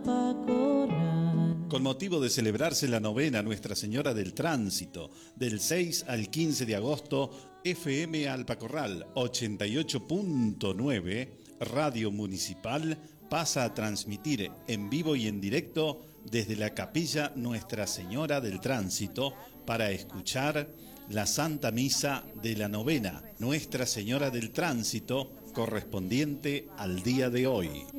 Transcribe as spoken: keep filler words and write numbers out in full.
Con motivo de celebrarse la novena Nuestra Señora del Tránsito, del seis al quince de agosto, F M Alpacorral ochenta y ocho punto nueve, Radio Municipal, pasa a transmitir en vivo y en directo desde la Capilla Nuestra Señora del Tránsito para escuchar la Santa Misa de la novena Nuestra Señora del Tránsito correspondiente al día de hoy.